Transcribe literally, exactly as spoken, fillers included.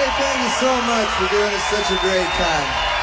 thank you so much for giving us such a great time.